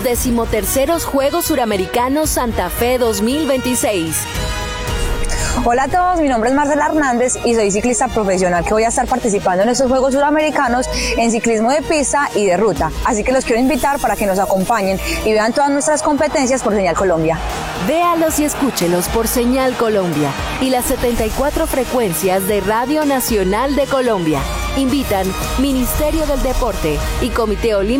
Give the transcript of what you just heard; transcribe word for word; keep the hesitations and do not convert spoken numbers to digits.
decimoterceros Juegos Suramericanos Santa Fe dos mil veintiséis. Hola a todos, mi nombre es Marcela Hernández y soy ciclista profesional que voy a estar participando en estos Juegos Suramericanos en ciclismo de pista y de ruta. Así que los quiero invitar para que nos acompañen y vean todas nuestras competencias por Señal Colombia. Véalos y escúchelos por Señal Colombia y las setenta y cuatro frecuencias de Radio Nacional de Colombia. Invitan Ministerio del Deporte y Comité Olímpico